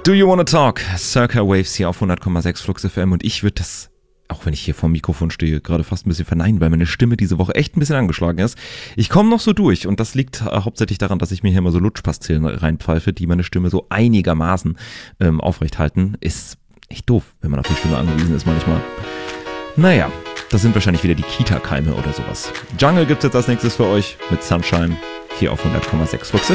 Do You Wanna Talk? Circa Waves hier auf 100,6 Flux FM und ich würde das, auch wenn ich hier vor dem Mikrofon stehe, gerade fast ein bisschen verneinen, weil meine Stimme diese Woche echt ein bisschen angeschlagen ist. Ich komme noch so durch und das liegt hauptsächlich daran, dass ich mir hier immer so Lutschpastillen reinpfeife, die meine Stimme so einigermaßen aufrecht halten. Ist echt doof, wenn man auf die Stimme angewiesen ist manchmal. Naja, das sind wahrscheinlich wieder die Kita-Keime oder sowas. Jungle gibt's jetzt als nächstes für euch mit Sunshine hier auf 100,6 Flux FM.